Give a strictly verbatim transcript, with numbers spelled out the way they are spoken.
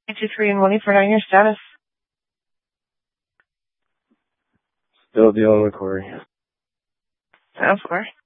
two three and one for nine, your status. Still dealing with Corey. Of course.